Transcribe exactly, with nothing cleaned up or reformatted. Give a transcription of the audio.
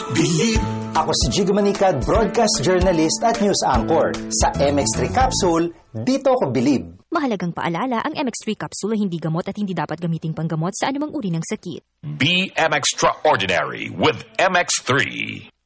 Believe. Ako si Jigo Manicad, broadcast journalist at news anchor. Sa M X three Capsule, dito ako believe. Mahalagang paalala, ang M X three capsule ay hindi gamot at hindi dapat gamiting panggamot sa anumang uri ng sakit. Be M Extraordinary with M X three.